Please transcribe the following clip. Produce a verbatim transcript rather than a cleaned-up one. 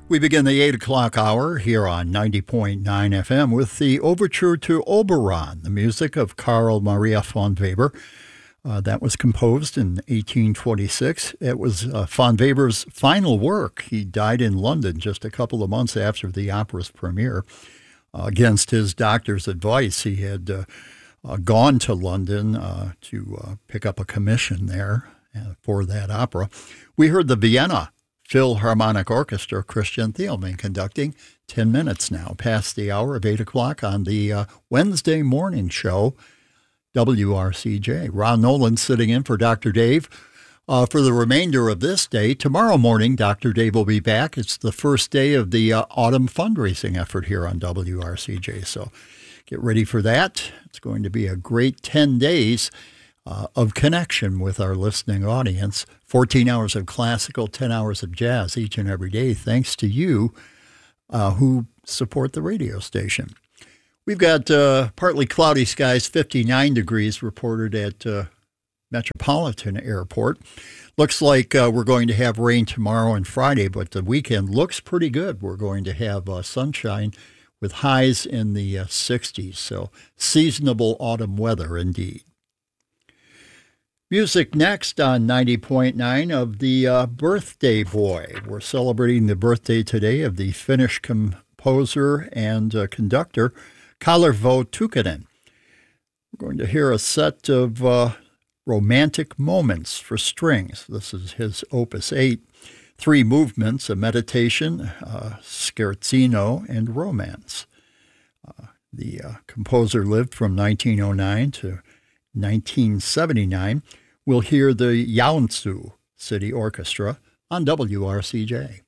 We begin the eight o'clock hour here on ninety point nine F M with the overture to Oberon, the music of Carl Maria von Weber. Uh, that was composed in eighteen twenty-six. It was uh, von Weber's final work. He died in London just a couple of months after the opera's premiere. Uh, against his doctor's advice, he had uh, uh, gone to London uh, to uh, pick up a commission there uh, for that opera. We heard the Vienna Philharmonic Orchestra, Christian Thielman, conducting ten minutes now, past the hour of eight o'clock on the uh, Wednesday morning show, W R C J. Ron Nolan sitting in for Doctor Dave uh, for the remainder of this day. Tomorrow morning, Doctor Dave will be back. It's the first day of the uh, autumn fundraising effort here on W R C J, so get ready for that. It's going to be a great ten days Uh, of connection with our listening audience. fourteen hours of classical, ten hours of jazz each and every day, thanks to you uh, who support the radio station. We've got uh, partly cloudy skies, fifty-nine degrees reported at uh, Metropolitan Airport. Looks like uh, we're going to have rain tomorrow and Friday, but the weekend looks pretty good. We're going to have uh, sunshine with highs in the uh, sixties, so seasonable autumn weather indeed. Music next on ninety point nine of the uh, Birthday Boy. We're celebrating the birthday today of the Finnish composer and uh, conductor Kalervo Tukkanen. We're going to hear a set of uh, romantic moments for strings. This is his Opus eight. Three movements, a meditation, uh, scherzino, and romance. Uh, the uh, composer lived from nineteen oh nine to nineteen seventy-nine. We'll hear the Joensuu City Orchestra on W R C J.